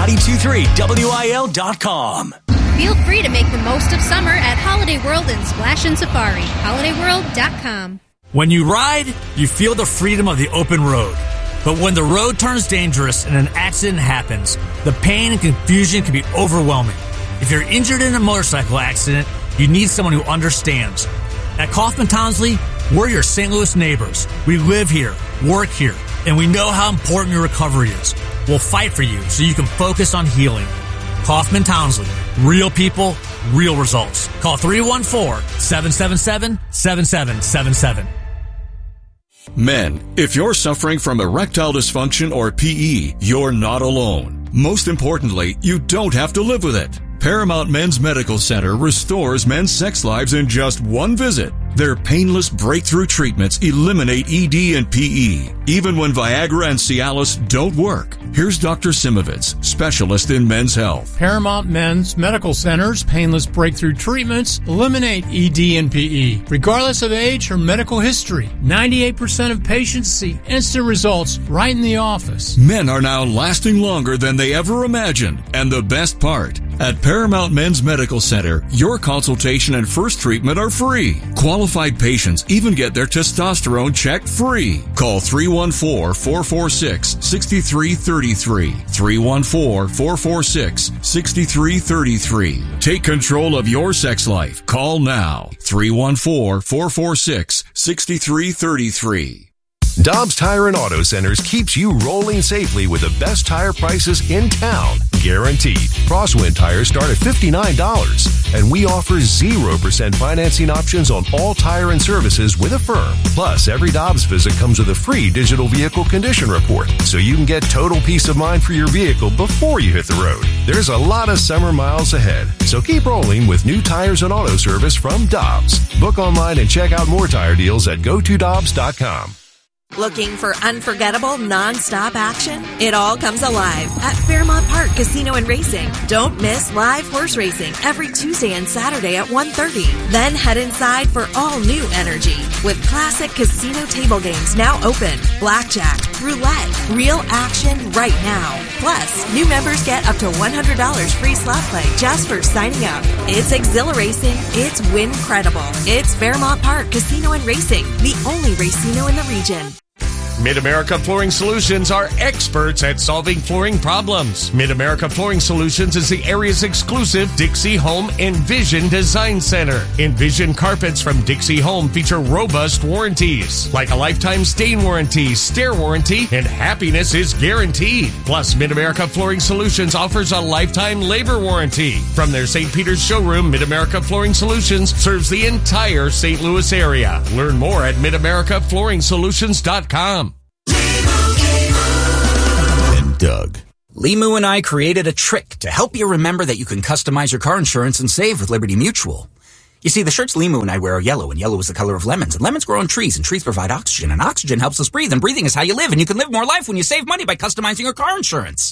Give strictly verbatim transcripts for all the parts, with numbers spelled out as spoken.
two three W I L dot com. Feel free to make the most of summer at Holiday World in Splash and Safari. holiday world dot com. When you ride, you feel the freedom of the open road. But when the road turns dangerous and an accident happens, the pain and confusion can be overwhelming. If you're injured in a motorcycle accident, you need someone who understands. At Kaufman Townsley, we're your Saint Louis neighbors. We live here, work here, and we know how important your recovery is. We'll fight for you so you can focus on healing. Kaufman Townsley. Real people, real results. Call three one four, seven seven seven, seven seven seven seven. Men, if you're suffering from erectile dysfunction or P E, you're not alone. Most importantly, you don't have to live with it. Paramount Men's Medical Center restores men's sex lives in just one visit. Their painless breakthrough treatments eliminate E D and P E, even when Viagra and Cialis don't work. Here's Doctor Simovitz, specialist in men's health. Paramount Men's Medical Center's painless breakthrough treatments eliminate E D and P E, regardless of age or medical history. ninety-eight percent of patients see instant results right in the office. Men are now lasting longer than they ever imagined. And the best part, at Paramount Men's Medical Center, your consultation and first treatment are free. Qualified patients even get their testosterone checked free. Call three one four, four four six, six three three three. three one four, four four six, six three three three. Take control of your sex life. Call now. three one four, four four six, six three three three. Dobbs Tire and Auto Centers keeps you rolling safely with the best tire prices in town. Guaranteed. Crosswind tires start at fifty-nine dollars. And we offer zero percent financing options on all tire and services with a firm. Plus, every Dobbs visit comes with a free digital vehicle condition report, so you can get total peace of mind for your vehicle before you hit the road. There's a lot of summer miles ahead, so keep rolling with new tires and auto service from Dobbs. Book online and check out more tire deals at go to dobbs dot com. Looking for unforgettable, non-stop action? It all comes alive at Fairmont Park Casino and Racing. Don't miss live horse racing every Tuesday and Saturday at one thirty. Then head inside for all new energy with classic casino table games now open, blackjack, roulette, real action right now. Plus, new members get up to one hundred dollars free slot play just for signing up. It's exhilarating. It's win-credible. It's Fairmont Park Casino and Racing, the only racino in the region. Mid-America Flooring Solutions are experts at solving flooring problems. Mid-America Flooring Solutions is the area's exclusive Dixie Home Envision Design Center. Envision carpets from Dixie Home feature robust warranties, like a lifetime stain warranty, stair warranty, and happiness is guaranteed. Plus, Mid-America Flooring Solutions offers a lifetime labor warranty. From their Saint Peter's showroom, Mid-America Flooring Solutions serves the entire Saint Louis area. Learn more at mid america flooring solutions dot com. And Doug. Limu and I created a trick to help you remember that you can customize your car insurance and save with Liberty Mutual. You see, the shirts Limu and I wear are yellow, and yellow is the color of lemons, and lemons grow on trees, and trees provide oxygen, and oxygen helps us breathe, and breathing is how you live, and you can live more life when you save money by customizing your car insurance.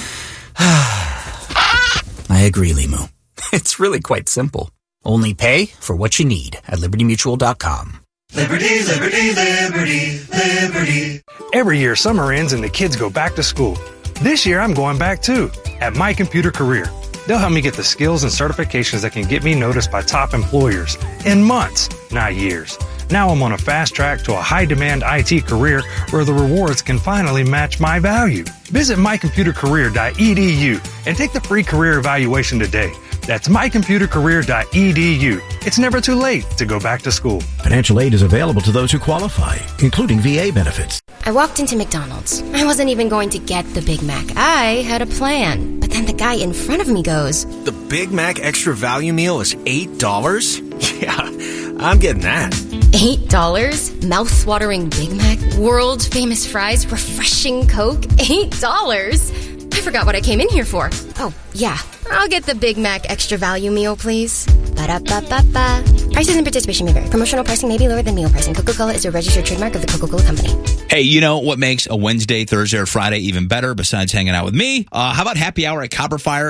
I agree, Limu. It's really quite simple. Only pay for what you need at liberty mutual dot com. Liberty, liberty, liberty, liberty. Every year, summer ends and the kids go back to school. This year, I'm going back too, at My Computer Career. They'll help me get the skills and certifications that can get me noticed by top employers in months, not years. Now I'm on a fast track to a high-demand I T career where the rewards can finally match my value. Visit my computer career dot e d u and take the free career evaluation today. That's my computer career dot e d u. It's never too late to go back to school. Financial aid is available to those who qualify, including V A benefits. I walked into McDonald's. I wasn't even going to get the Big Mac. I had a plan. But then the guy in front of me goes, "The Big Mac Extra Value Meal is eight dollars? Yeah, I'm getting that." eight dollars? Mouth-watering Big Mac? World-famous fries? Refreshing Coke? eight dollars? I forgot what I came in here for. Oh, yeah. I'll get the Big Mac Extra Value Meal, please. Ba-da-ba-ba-ba. Prices and participation may vary. Promotional pricing may be lower than meal pricing. Coca-Cola is a registered trademark of the Coca-Cola Company. Hey, you know what makes a Wednesday, Thursday, or Friday even better besides hanging out with me? Uh, how about happy hour at Copper Fire?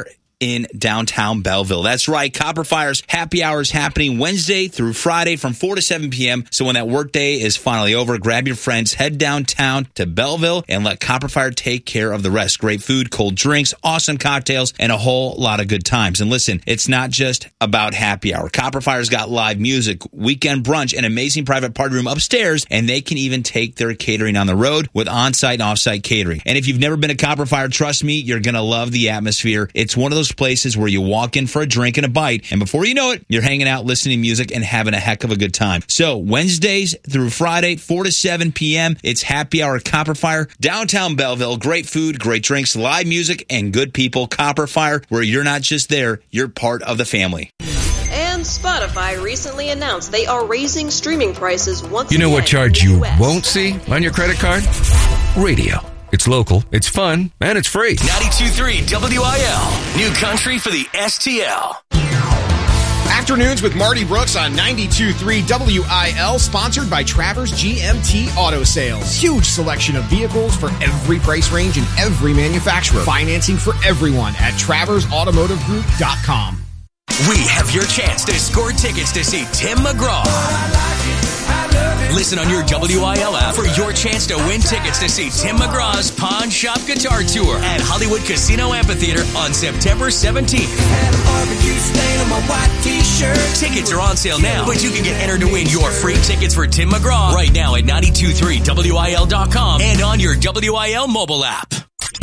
in downtown Belleville. That's right. Copper Fire's happy hour is happening Wednesday through Friday from four to seven p.m. So when that workday is finally over, grab your friends, head downtown to Belleville, and let Copper Fire take care of the rest. Great food, cold drinks, awesome cocktails, and a whole lot of good times. And listen, it's not just about happy hour. Copper Fire's got live music, weekend brunch, and amazing private party room upstairs, and they can even take their catering on the road with on-site and off-site catering. And if you've never been to Copper Fire, trust me, you're going to love the atmosphere. It's one of those places where you walk in for a drink and a bite, and before you know it, you're hanging out, listening to music, and having a heck of a good time. So Wednesdays through Friday, four to seven p.m., it's happy hour at Copper Fire, downtown Belleville. Great food, great drinks, live music, and good people. Copper Fire, where you're not just there, you're part of the family. And Spotify recently announced they are raising streaming prices once again. You know what charge you won't see on your credit card? Radio. It's local, it's fun, and it's free. ninety-two point three W I L. New country for the S T L. Afternoons with Marty Brooks on ninety-two point three W I L, sponsored by Travers G M T Auto Sales. Huge selection of vehicles for every price range and every manufacturer. Financing for everyone at travers automotive group dot com. We have your chance to score tickets to see Tim McGraw. Listen on your W I L app for your chance to win tickets to see Tim McGraw's Pawn Shop Guitar Tour at Hollywood Casino Amphitheater on September seventeenth. Tickets are on sale now, but you can get entered to win your free tickets for Tim McGraw right now at ninety-two point three W I L dot com and on your W I L mobile app.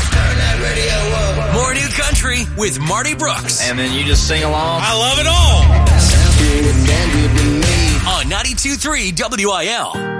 More new country with Marty Brooks. And then you just sing along. I love it all. On ninety-two point three W I L.